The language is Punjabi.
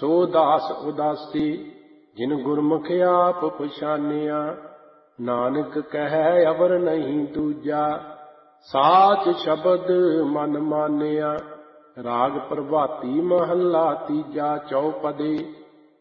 ਸੋ ਦਾਸ ਉਦਾਸੀ ਜਿਨ ਗੁਰਮੁਖ ਆਪ ਪਛਾਨਿਆ। ਨਾਨਕ ਕਹੈ ਅਵਰ ਨਹੀਂ ਦੂਜਾ, ਸਾਚ ਸ਼ਬਦ ਮਨ ਮਾਨਿਆ। ਰਾਗ ਪ੍ਰਭਾਤੀ ਮਹੱਲਾ ਤੀਜਾ, ਚੌਪਦੇ।